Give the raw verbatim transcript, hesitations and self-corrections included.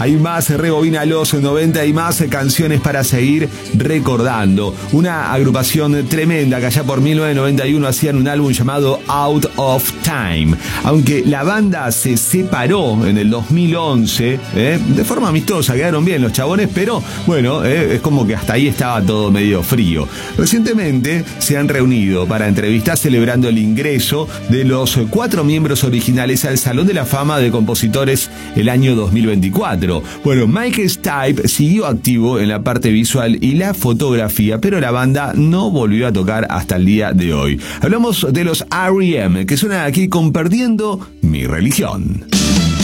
Hay más, rebobina los noventa y más canciones para seguir recordando. Una agrupación tremenda que allá por mil novecientos noventa y uno hacían un álbum llamado Out of Time. Aunque la banda se separó en el dos mil once, ¿eh? de forma amistosa, quedaron bien los chabones, pero bueno, ¿eh? es como que hasta ahí estaba todo medio frío. Recientemente se han reunido para entrevistas celebrando el ingreso de los cuatro miembros originales al Salón de la Fama de Compositores el año dos mil veinticuatro. Bueno, Mike Stipe siguió activo en la parte visual y la fotografía, pero la banda no volvió a tocar hasta el día de hoy. Hablamos de los R E M, que suenan aquí con Perdiendo mi religión.